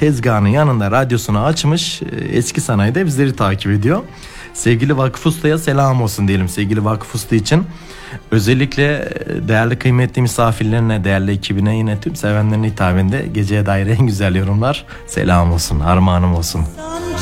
tezgahının yanında radyosunu açmış. Eski sanayide bizleri takip ediyor. Sevgili Vakıf Usta'ya selam olsun diyelim, sevgili Vakıf Usta için. Özellikle değerli kıymetli misafirlerine, değerli ekibine, yine tüm sevenlerine hitabinde geceye dair en güzel yorumlar selam olsun, armağanım olsun.